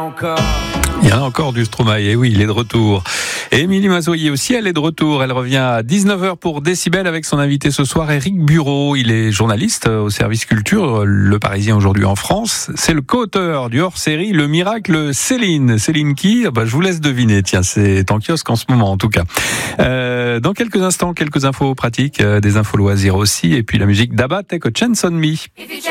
Il y en a encore du Stromae, et oui, il est de retour. Et Émilie Mazoyer aussi, elle est de retour. Elle revient à 19h pour Décibel avec son invité ce soir, Éric Bureau. Il est journaliste au service culture, Le Parisien aujourd'hui en France. C'est le co-auteur du hors-série Le Miracle Céline. Céline qui? Je vous laisse deviner. Tiens, c'est en kiosque en ce moment en tout cas. Dans quelques instants, quelques infos pratiques, des infos loisirs aussi, et puis la musique d'Abba, Take a Chance on Me.